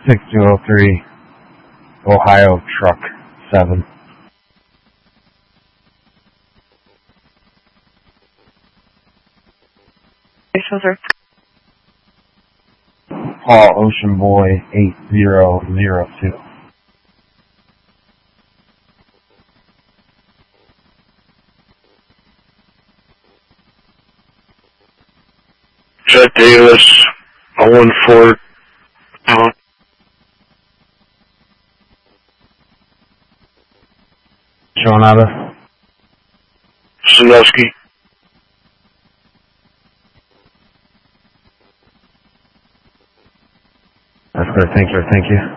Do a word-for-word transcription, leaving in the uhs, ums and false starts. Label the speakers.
Speaker 1: six two oh three, Ohio Truck seven.
Speaker 2: Sir.
Speaker 1: Paul Ocean Boy eight zero zero two.
Speaker 3: Jet Davis, a one four. Uh,
Speaker 1: Sean Abba.
Speaker 3: Sanowski.
Speaker 1: That's good. Thank you. Thank you.